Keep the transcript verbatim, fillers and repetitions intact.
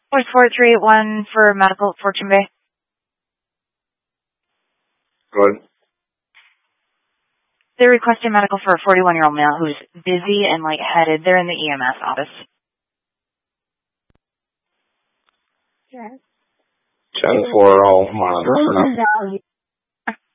Voice four three eight one for medical at Fortune Bay. Go ahead. They're requesting medical for a forty-one-year-old male who's busy and lightheaded. They're in the E M S office. ten four, I'll monitor for now.